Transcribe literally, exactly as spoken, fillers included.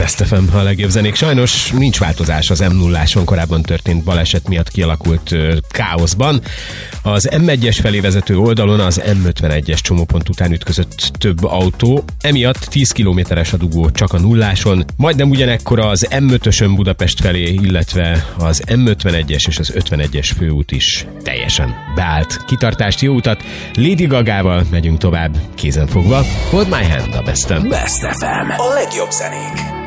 Best ef em, a legjobb zenék. Sajnos nincs változás az em nulláson korábban történt baleset miatt kialakult ö, káoszban. Az em egyes felé vezető oldalon az em ötvenegyes csomópont után ütközött több autó, emiatt tíz kilométeres a dugó csak a nulláson, majdnem ugyanekkora az em ötösön Budapest felé, illetve az em ötvenegyes és az ötvenegyes főút is teljesen beállt. Kitartást, jó utat! Lady Gagával megyünk tovább, kézen fogva. Hold My Hand a Best em. Best ef em. A legjobb zenék.